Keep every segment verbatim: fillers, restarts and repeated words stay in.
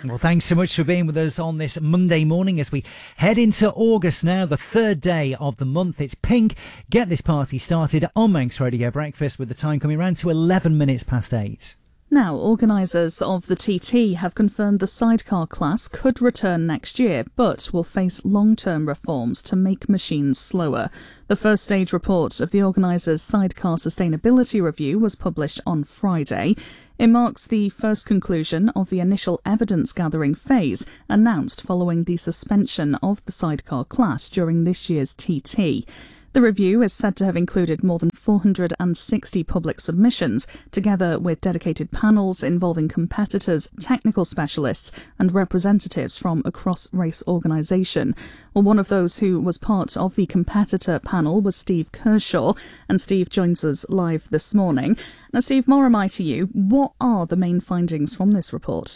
Well, thanks so much for being with us on this Monday morning as we head into August now, the third day of the month. It's Pink. Get this party started on Manx Radio Breakfast with the time coming round to eleven minutes past eight. Now, organisers of the T T have confirmed the sidecar class could return next year, but will face long-term reforms to make machines slower. The first stage report of the organisers' sidecar sustainability review was published on Friday. It marks the first conclusion of the initial evidence-gathering phase announced following the suspension of the sidecar class during this year's T T. The review is said to have included more than four hundred sixty public submissions, together with dedicated panels involving competitors, technical specialists and representatives from a cross-race organisation. Well, one of those who was part of the competitor panel was Steve Kershaw, and Steve joins us live this morning. Now, Steve, more am I to you. What are the main findings from this report?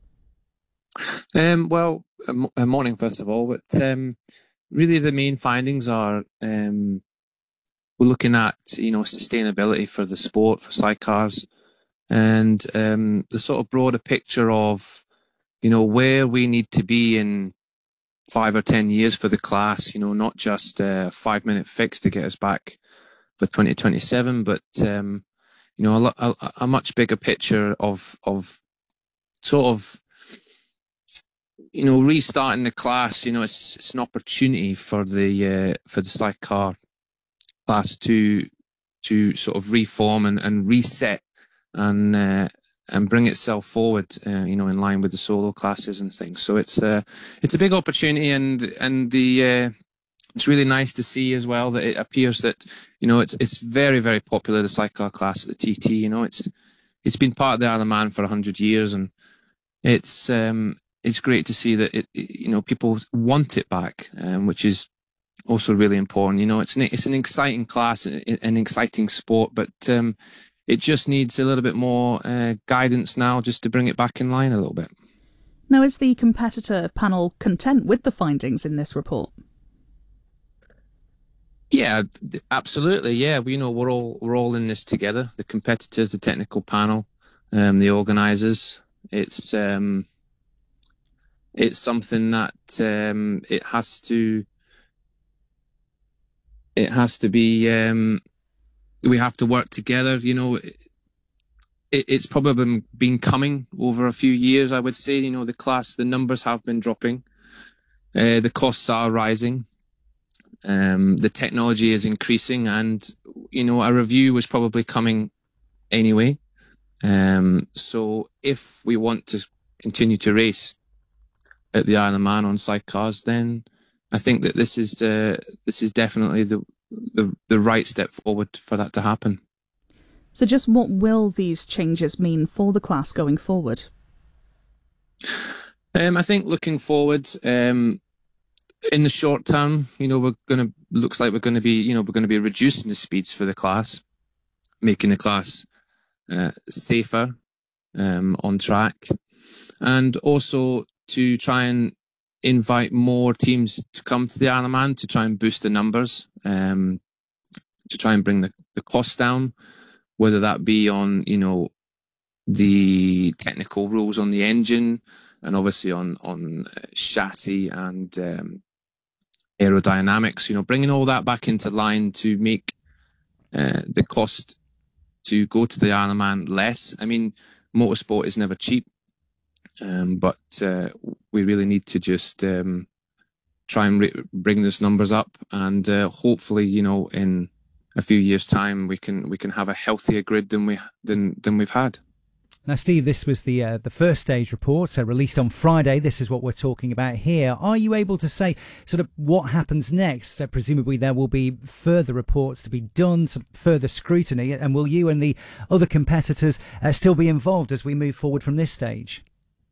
Um, well, a morning, first of all, but... Um Really, the main findings are um, we're looking at, you know, sustainability for the sport, for sidecars, and um, the sort of broader picture of, you know, where we need to be in five or ten years for the class. You know, not just a five-minute fix to get us back for twenty twenty-seven, but um, you know, a, a, a much bigger picture of of sort of. You know, restarting the class, you know, it's it's an opportunity for the uh, for the sidecar class to to sort of reform and, and reset and uh, and bring itself forward, uh, you know, in line with the solo classes and things. So it's uh, it's a big opportunity, and and the uh, it's really nice to see as well that it appears that, you know, it's it's very very popular, the sidecar class at the T T. You know, it's it's been part of the Isle of Man for a hundred years, and it's um. It's great to see that it, you know, people want it back, um, which is also really important. You know, it's an, it's an exciting class, an exciting sport, but um, it just needs a little bit more uh, guidance now, just to bring it back in line a little bit. Now, is the competitor panel content with the findings in this report? Yeah, absolutely. Yeah, we, you know, we're all we're all in this together. The competitors, the technical panel, um, the organisers. It's um, It's something that um, it has to. It has to be. Um, we have to work together. You know, it, it's probably been coming over a few years. I would say. You know, the class, the numbers have been dropping. Uh, the costs are rising. Um, the technology is increasing, and you know, a review was probably coming anyway. Um, so, if we want to continue to race at the Isle of Man on sidecars, then I think that this is uh, this is definitely the, the the right step forward for that to happen. So, just what will these changes mean for the class going forward? Um, I think looking forward, um, in the short term, you know, we're going to looks like we're going to be, you know, we're going to be reducing the speeds for the class, making the class uh, safer um, on track, and also to try and invite more teams to come to the Isle of Man to try and boost the numbers, um, to try and bring the, the costs down, whether that be on, you know, the technical rules on the engine, and obviously on, on chassis and um, aerodynamics, you know, bringing all that back into line to make uh, the cost to go to the Isle of Man less. I mean, motorsport is never cheap. Um, but uh, we really need to just um, try and re- bring those numbers up, and uh, hopefully, you know, in a few years' time, we can we can have a healthier grid than we than than we've had. Now, Steve, this was the uh, the first stage report, so released on Friday. This is what we're talking about here. Are you able to say sort of what happens next? Uh, presumably, there will be further reports to be done, some further scrutiny, and will you and the other competitors uh, still be involved as we move forward from this stage?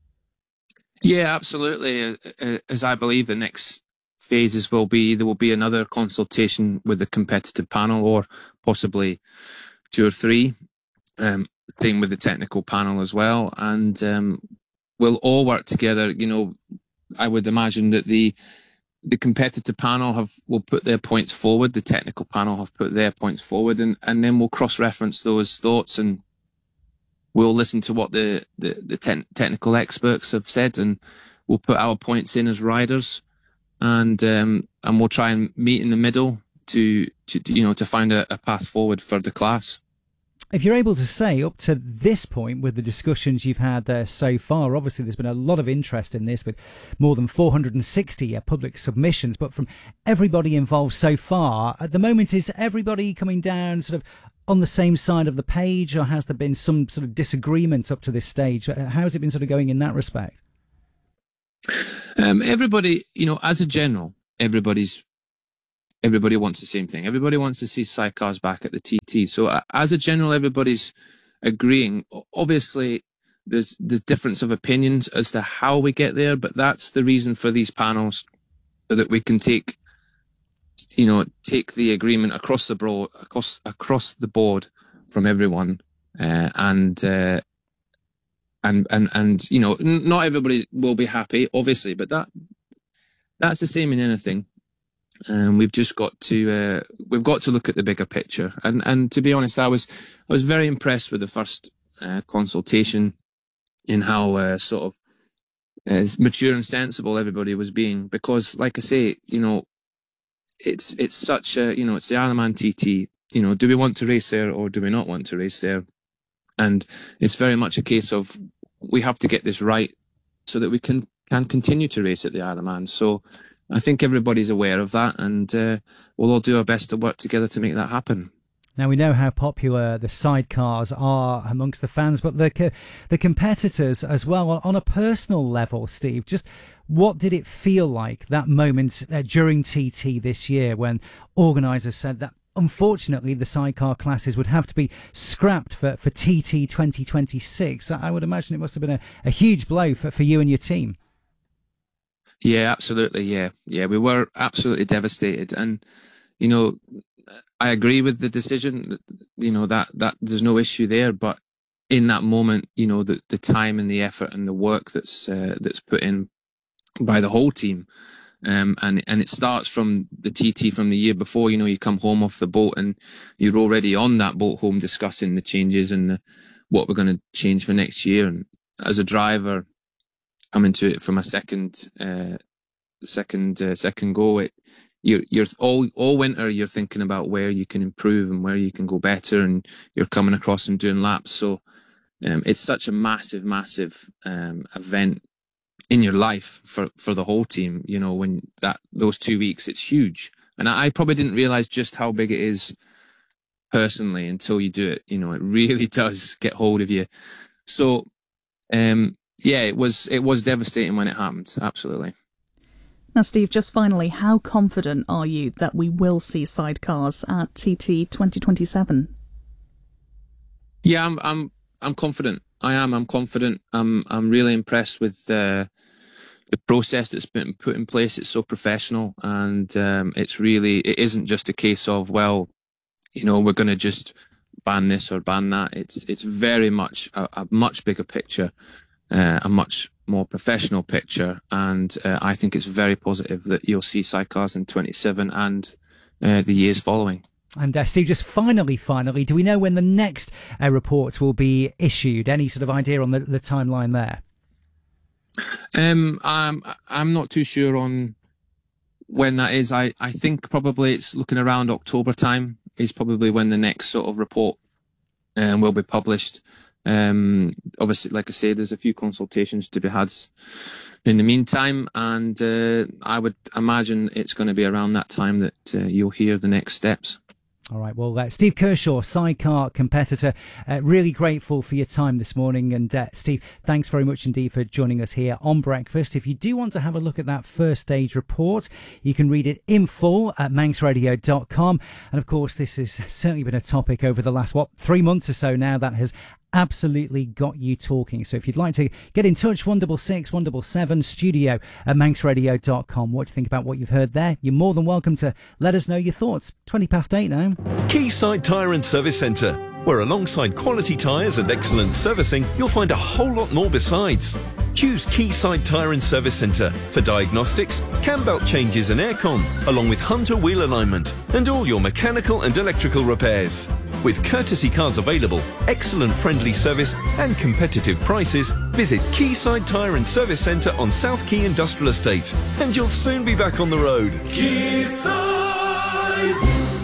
Yeah, absolutely. As I believe the next phases will be, there will be another consultation with the competitive panel, or possibly two or three. Um, same with the technical panel as well. And um, we'll all work together. You know, I would imagine that the the competitive panel have will put their points forward, the technical panel have put their points forward, and, and then we'll cross-reference those thoughts and we'll listen to what the the, the te- technical experts have said, and we'll put our points in as riders, and um, and we'll try and meet in the middle to, to you know to find a, a path forward for the class. If you're able to say, up to this point, with the discussions you've had uh, so far, obviously there's been a lot of interest in this with more than four hundred sixty uh, public submissions, but from everybody involved so far, at the moment, is everybody coming down sort of on the same side of the page, or has there been some sort of disagreement up to this stage? How has it been sort of going in that respect? Um, everybody, you know, as a general, everybody's Everybody wants the same thing. Everybody wants to see sidecars back at the T T. So uh, as a general, everybody's agreeing. Obviously, there's the difference of opinions as to how we get there, but that's the reason for these panels, so that we can take, you know, take the agreement across the broad, across across the board from everyone, uh, and uh, and and and you know, n- not everybody will be happy, obviously, but that that's the same in anything. And um, we've just got to uh, we've got to look at the bigger picture. And and to be honest, I was I was very impressed with the first uh, consultation, in how uh, sort of uh, mature and sensible everybody was being. Because, like I say, you know, it's it's such a you know it's the Isle of Man T T. You know, do we want to race there or do we not want to race there? And it's very much a case of we have to get this right so that we can can continue to race at the Isle of Man. So I think everybody's aware of that, and uh, we'll all do our best to work together to make that happen. Now, we know how popular the sidecars are amongst the fans, but the co- the competitors as well. On a personal level, Steve, just what did it feel like, that moment uh, during T T this year, when organisers said that unfortunately the sidecar classes would have to be scrapped for, for T T twenty twenty-six? I would imagine it must have been a, a huge blow for, for you and your team. Yeah, absolutely. Yeah, yeah, we were absolutely devastated, and you know, I agree with the decision. You know that that there's no issue there, but in that moment, you know, the the time and the effort and the work that's uh, that's put in by the whole team, um, and and it starts from the T T from the year before. You know, you come home off the boat and you're already on that boat home discussing the changes and the, what we're going to change for next year. And as a driver, coming to it from a second, uh, second, uh, second go, it you're you're all all winter you're thinking about where you can improve and where you can go better, and you're coming across and doing laps. So um, it's such a massive, massive um, event in your life for for the whole team. You know, when that those two weeks, it's huge, and I, I probably didn't realize just how big it is personally until you do it. You know, it really does get hold of you. So. Um, Yeah, it was it was devastating when it happened, absolutely. Now, Steve, just finally, how confident are you that we will see sidecars at T T twenty twenty-seven? Yeah, I'm I'm I'm confident. I am. I'm confident. I'm I'm really impressed with uh, the process that's been put in place. It's so professional, and um, it's really it isn't just a case of, well, you know, we're going to just ban this or ban that. It's it's very much a, a much bigger picture. Uh, a much more professional picture, and uh, I think it's very positive that you'll see sidecars in twenty-seven and uh, the years following. And uh, Steve, just finally, finally, do we know when the next uh, report will be issued? Any sort of idea on the, the timeline there? Um, I'm I'm not too sure on when that is. I, I think probably it's looking around October time is probably when the next sort of report um, will be published. Um, obviously, like I say, there's a few consultations to be had in the meantime, and uh, I would imagine it's going to be around that time that uh, you'll hear the next steps. All right, well, uh, Steve Kershaw, sidecar competitor, uh, really grateful for your time this morning. And uh, Steve, thanks very much indeed for joining us here on Breakfast. If you do want to have a look at that first stage report, you can read it in full at manx radio dot com. And of course, this has certainly been a topic over the last, what, three months or so now that has absolutely got you talking. So if you'd like to get in touch, one six six, one seven seven, studio at manx radio dot com. What do you think about what you've heard there? You're more than welcome to let us know your thoughts. twenty past eight now. Quayside Tyre and Service Centre, where alongside quality tyres and excellent servicing, you'll find a whole lot more besides. Choose Quayside Tyre and Service Centre for diagnostics, cam belt changes and aircon, along with Hunter wheel alignment and all your mechanical and electrical repairs. With courtesy cars available, excellent friendly service and competitive prices, visit Quayside Tyre and Service Centre on South Quay Industrial Estate and you'll soon be back on the road. Quayside!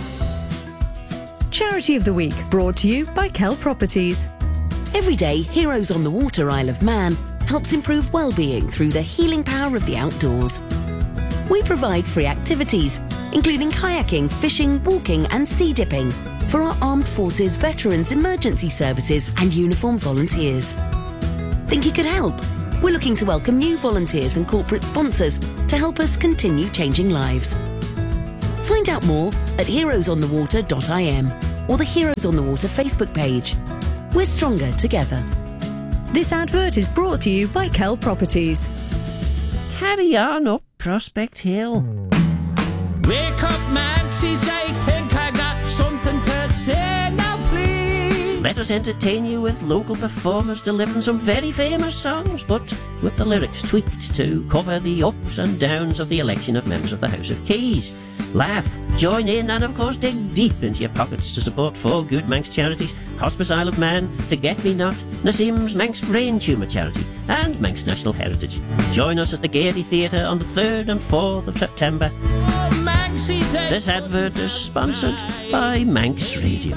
Charity of the Week, brought to you by Kell Properties. Every day, Heroes on the Water Isle of Man helps improve well-being through the healing power of the outdoors. We provide free activities, including kayaking, fishing, walking and sea dipping for our Armed Forces, Veterans, Emergency Services and uniformed volunteers. Think you could help? We're looking to welcome new volunteers and corporate sponsors to help us continue changing lives. Find out more at heroes on the water dot I M or the Heroes on the Water Facebook page. We're stronger together. This advert is brought to you by Kell Properties. Carry on up Prospect Hill. Wake up, Mancy's, I think I got something to say now, please. Let us entertain you with local performers delivering some very famous songs, but with the lyrics tweaked to cover the ups and downs of the election of members of the House of Keys. Laugh, join in and of course dig deep into your pockets to support four good Manx charities: Hospice Isle of Man, Forget Me Not, Nassim's Manx Brain Tumour Charity and Manx National Heritage. Join us at the Gaiety Theatre on the third and fourth of September. Oh, Mancy's, This advert is sponsored by Manx Radio.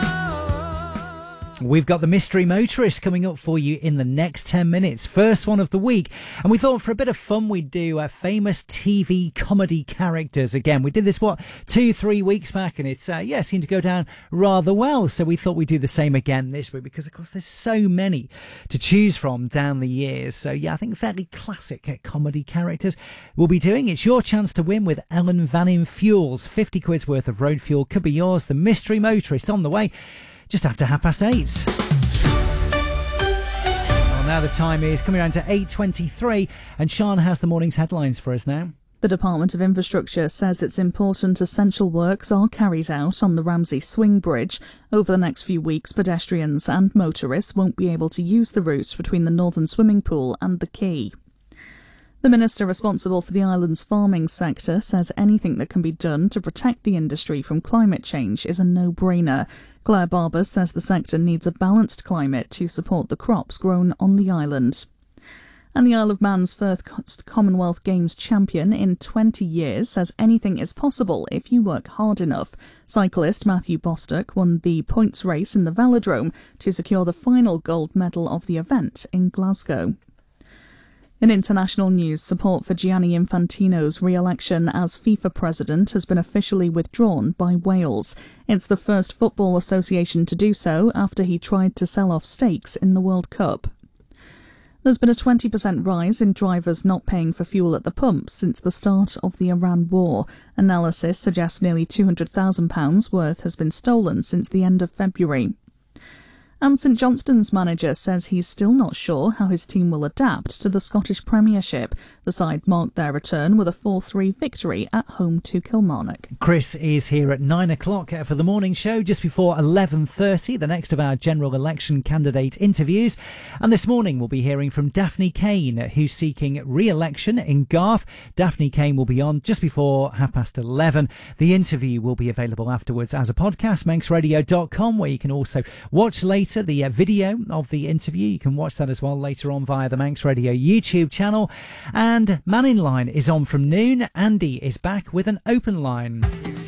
We've got the Mystery Motorist coming up for you in the next ten minutes. First one of the week. And we thought for a bit of fun we'd do uh, famous T V comedy characters again. We did this, what, two, three weeks back, and it's, uh, yeah, seemed to go down rather well. So we thought we'd do the same again this week because, of course, there's so many to choose from down the years. So, yeah, I think fairly classic uh, comedy characters we'll be doing. It's your chance to win with Ellen Vannin Fuels. fifty quid's worth of road fuel could be yours. The Mystery Motorist on the way just after half past eight. Well, now the time is coming around to eight twenty-three, and Sean has the morning's headlines for us now. The Department of Infrastructure says it's important essential works are carried out on the Ramsey Swing Bridge. Over the next few weeks, pedestrians and motorists won't be able to use the route between the Northern Swimming Pool and the quay. The minister responsible for the island's farming sector says anything that can be done to protect the industry from climate change is a no-brainer. Claire Barber says the sector needs a balanced climate to support the crops grown on the island. And the Isle of Man's first Commonwealth Games champion in twenty years says anything is possible if you work hard enough. Cyclist Matthew Bostock won the points race in the Velodrome to secure the final gold medal of the event in Glasgow. In international news, support for Gianni Infantino's re-election as FIFA president has been officially withdrawn by Wales. It's the first football association to do so after he tried to sell off stakes in the World Cup. There's been a twenty percent rise in drivers not paying for fuel at the pump since the start of the Iran war. Analysis suggests nearly two hundred thousand pounds worth has been stolen since the end of February. And St Johnstone's manager says he's still not sure how his team will adapt to the Scottish Premiership. The side marked their return with a four three victory at home to Kilmarnock. Chris is here at nine o'clock for the morning show, just before eleven thirty, the next of our general election candidate interviews. And this morning we'll be hearing from Daphne Kane, who's seeking re-election in Garth. Daphne Kane will be on just before half past eleven. The interview will be available afterwards as a podcast, manx radio dot com, where you can also watch later the uh, video of the interview. You can watch that as well later on via the Manx Radio YouTube channel. And Man in Line is on from noon. Andy is back with an open line.